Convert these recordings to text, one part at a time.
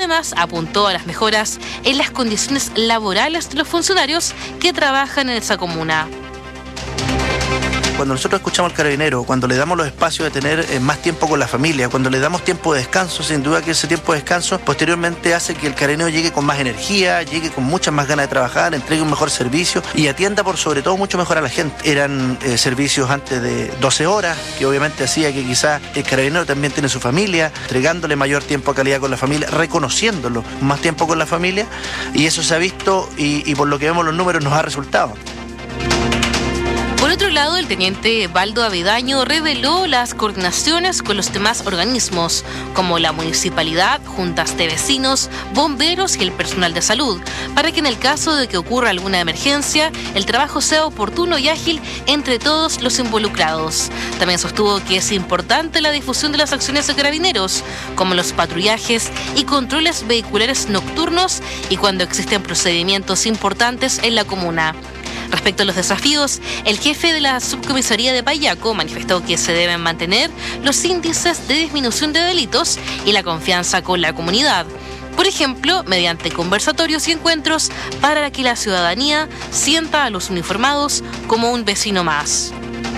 Además, apuntó a las mejoras en las condiciones laborales de los funcionarios que trabajan en esa comuna. Cuando nosotros escuchamos al carabinero, cuando le damos los espacios de tener más tiempo con la familia, cuando le damos tiempo de descanso, sin duda que ese tiempo de descanso posteriormente hace que el carabinero llegue con más energía, llegue con muchas más ganas de trabajar, entregue un mejor servicio y atienda por sobre todo mucho mejor a la gente. Eran servicios antes de 12 horas, que obviamente hacía que quizás el carabinero también tiene su familia, entregándole mayor tiempo de calidad con la familia, reconociéndolo más tiempo con la familia, y eso se ha visto y por lo que vemos los números nos ha resultado. Por otro lado, el teniente Baldo Avedaño reveló las coordinaciones con los demás organismos, como la municipalidad, juntas de vecinos, bomberos y el personal de salud, para que en el caso de que ocurra alguna emergencia, el trabajo sea oportuno y ágil entre todos los involucrados. También sostuvo que es importante la difusión de las acciones de carabineros, como los patrullajes y controles vehiculares nocturnos y cuando existen procedimientos importantes en la comuna. Respecto a los desafíos, el jefe de la subcomisaría de Payaco manifestó que se deben mantener los índices de disminución de delitos y la confianza con la comunidad. Por ejemplo, mediante conversatorios y encuentros para que la ciudadanía sienta a los uniformados como un vecino más.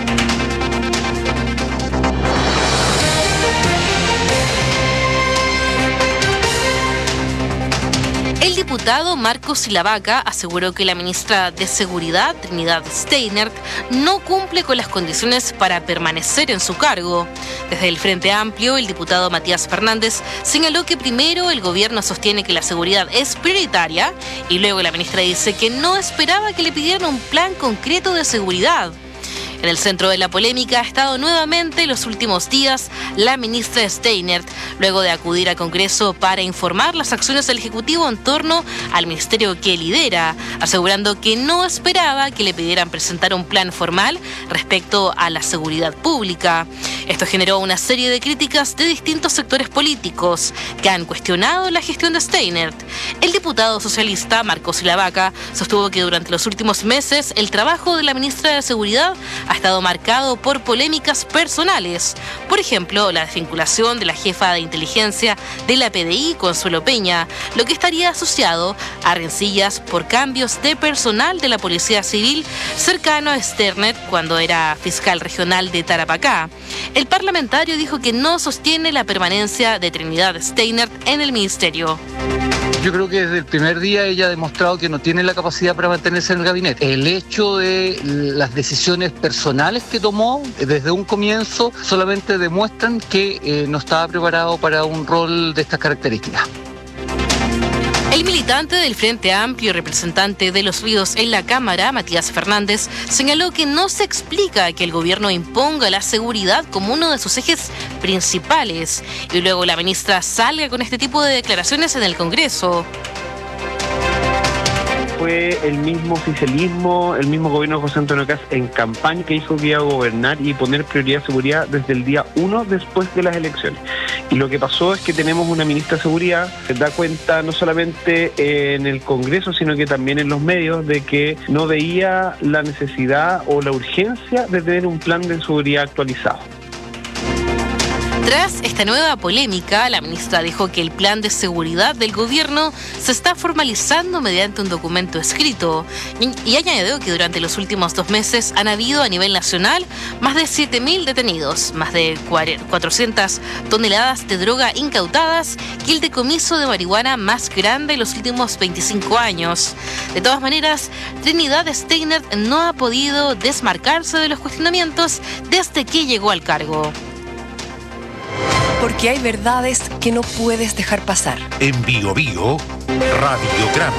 El diputado Marcos Silavaca aseguró que la ministra de Seguridad, Trinidad Steinert, no cumple con las condiciones para permanecer en su cargo. Desde el Frente Amplio, el diputado Matías Fernández señaló que primero el gobierno sostiene que la seguridad es prioritaria y luego la ministra dice que no esperaba que le pidieran un plan concreto de seguridad. En el centro de la polémica ha estado nuevamente en los últimos días la ministra Steinert, luego de acudir al Congreso para informar las acciones del Ejecutivo en torno al ministerio que lidera, asegurando que no esperaba que le pidieran presentar un plan formal respecto a la seguridad pública. Esto generó una serie de críticas de distintos sectores políticos que han cuestionado la gestión de Steinert. El diputado socialista Marcos Silavaca sostuvo que durante los últimos meses el trabajo de la ministra de Seguridad ha estado marcado por polémicas personales. Por ejemplo, la desvinculación de la jefa de inteligencia de la PDI, Consuelo Peña, lo que estaría asociado a rencillas por cambios de personal de la Policía Civil cercano a Steinert cuando era fiscal regional de Tarapacá. El parlamentario dijo que no sostiene la permanencia de Trinidad Steinert en el ministerio. Yo creo que desde el primer día ella ha demostrado que no tiene la capacidad para mantenerse en el gabinete. El hecho de las decisiones personales que tomó desde un comienzo solamente demuestran que no estaba preparado para un rol de estas características. El militante del Frente Amplio y representante de Los Ríos en la Cámara, Matías Fernández, señaló que no se explica que el gobierno imponga la seguridad como uno de sus ejes principales y luego la ministra salga con este tipo de declaraciones en el Congreso. Fue el mismo oficialismo, el mismo gobierno de José Antonio Kast en campaña que dijo que iba a gobernar y poner prioridad de seguridad desde el día 1 después de las elecciones. Y lo que pasó es que tenemos una ministra de Seguridad que da cuenta no solamente en el Congreso, sino que también en los medios de que no veía la necesidad o la urgencia de tener un plan de seguridad actualizado. Tras esta nueva polémica, la ministra dijo que el plan de seguridad del gobierno se está formalizando mediante un documento escrito y añadió que durante los últimos 2 meses han habido a nivel nacional más de 7.000 detenidos, más de 400 toneladas de droga incautadas y el decomiso de marihuana más grande en los últimos 25 años. De todas maneras, Trinidad Steinert no ha podido desmarcarse de los cuestionamientos desde que llegó al cargo. Porque hay verdades que no puedes dejar pasar. En Bio Bio, Radiograma.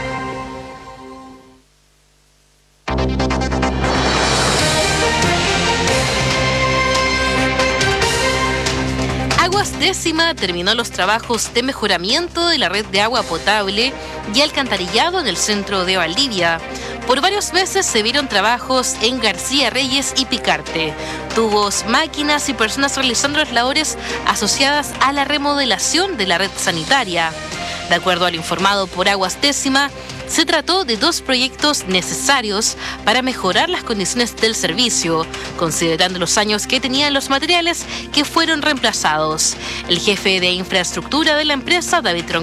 Aguas Décima terminó los trabajos de mejoramiento de la red de agua potable y alcantarillado en el centro de Valdivia. Por varios meses se vieron trabajos en García Reyes y Picarte, tubos, máquinas y personas realizando las labores asociadas a la remodelación de la red sanitaria. De acuerdo al informado por Aguas Décima, se trató de 2 proyectos necesarios para mejorar las condiciones del servicio, considerando los años que tenían los materiales que fueron reemplazados. El jefe de infraestructura de la empresa, David